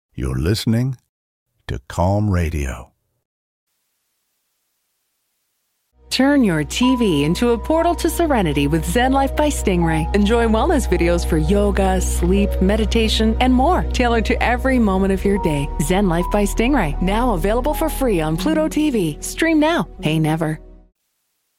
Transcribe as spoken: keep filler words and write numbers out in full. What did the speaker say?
You're listening to Calm Radio. Turn your T V into a portal to serenity with Zen Life by Stingray. Enjoy wellness videos for yoga, sleep, meditation, and more, tailored to every moment of your day. Zen Life by Stingray, now available for free on Pluto T V. Stream now, pay never.